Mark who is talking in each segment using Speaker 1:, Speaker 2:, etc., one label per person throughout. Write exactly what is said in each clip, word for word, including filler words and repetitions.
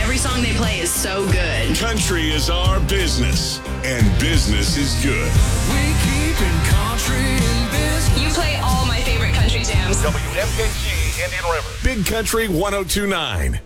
Speaker 1: Every song they play is so good.
Speaker 2: Country is our business, and business is good.
Speaker 3: We keep in country in business.
Speaker 1: You play all my favorite country jams.
Speaker 2: W M K G, Indian River. Big Country one oh two point nine.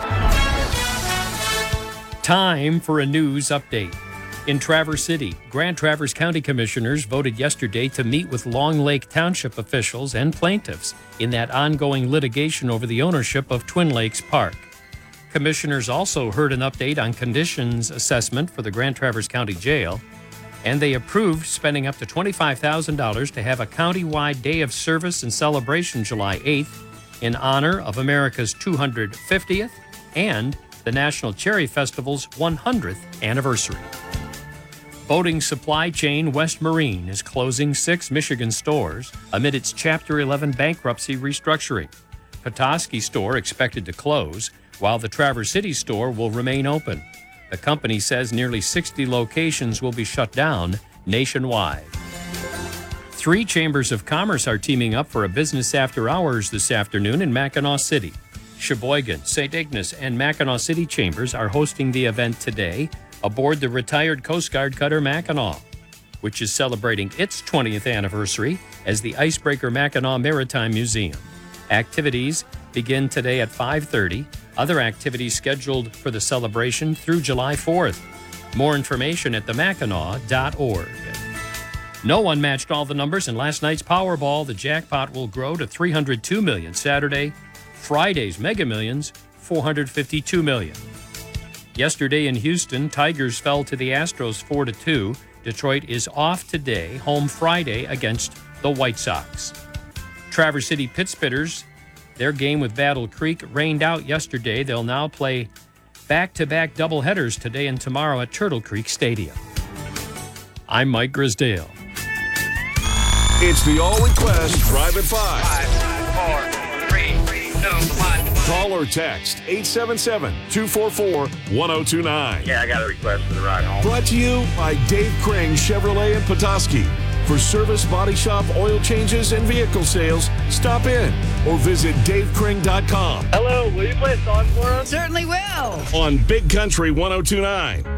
Speaker 4: Time for a news update. In Traverse City, Grand Traverse County Commissioners voted yesterday to meet with Long Lake Township officials and plaintiffs in that ongoing litigation over the ownership of Twin Lakes Park. Commissioners also heard an update on conditions assessment for the Grand Traverse County Jail, and they approved spending up to twenty-five thousand dollars to have a county-wide day of service and celebration July eighth in honor of America's two hundred fiftieth and the National Cherry Festival's one hundredth anniversary. Boating supply chain West Marine is closing six Michigan stores amid its Chapter eleven bankruptcy restructuring. Petoskey store expected to close, while the Traverse City store will remain open. The company says nearly sixty locations will be shut down nationwide. Three chambers of commerce are teaming up for a business after hours this afternoon in Mackinac City. Sheboygan, Saint Ignace, and Mackinac City chambers are hosting the event today aboard the retired Coast Guard cutter Mackinac, which is celebrating its twentieth anniversary as the Icebreaker Mackinac Maritime Museum. Activities begin today at five thirty. Other activities scheduled for the celebration through July fourth. More information at the mackinac dot org. No one matched all the numbers in last night's Powerball. The jackpot will grow to three hundred two million dollars Saturday. Friday's Mega Millions, four hundred fifty-two million dollars. Yesterday in Houston, Tigers fell to the Astros four to two. Detroit is off today, home Friday against the White Sox. Traverse City Pittsburghers, their game with Battle Creek rained out yesterday. They'll now play back-to-back doubleheaders today and tomorrow at Turtle Creek Stadium. I'm Mike Grisdale.
Speaker 2: It's the All Request Drive at five.
Speaker 5: Five, four, three, two, one.
Speaker 2: Call or text eight seven seven, two four four, one oh two nine.
Speaker 5: Yeah, I got a request for the ride home.
Speaker 2: Brought to you by Dave Kring Chevrolet in Petoskey. For service, body shop, oil changes, and vehicle sales, stop in or visit dave kring dot com.
Speaker 5: Hello, will you play a song for us?
Speaker 1: Certainly will.
Speaker 2: On Big Country one oh two point nine.